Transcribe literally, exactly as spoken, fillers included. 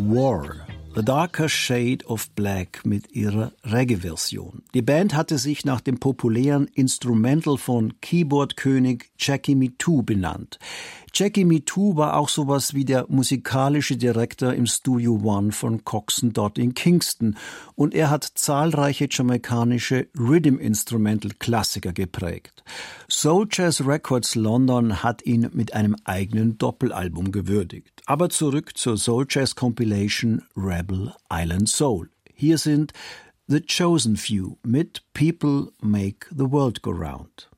War, The Darker Shade of Black mit ihrer Reggae-Version. Die Band hatte sich nach dem populären Instrumental von Keyboard-König Jackie Mittoo benannt. Jackie Mittoo war auch sowas wie der musikalische Direktor im Studio One von Coxsone dort in Kingston und er hat zahlreiche jamaikanische Rhythm-Instrumental-Klassiker geprägt. Soul Jazz Records London hat ihn mit einem eigenen Doppelalbum gewürdigt. Aber zurück zur Soul Jazz Compilation Rebel Island Soul. Hier sind The Chosen Few mit People Make the World Go Round.